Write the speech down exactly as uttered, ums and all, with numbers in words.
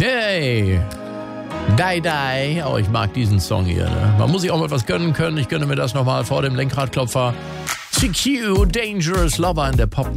Hey! Die, die. Oh, ich mag diesen Song hier. Ne? Man muss sich auch mal was gönnen können. Ich gönne mir das nochmal vor dem Lenkradklopfer. C Q, Dangerous Lover in der Pop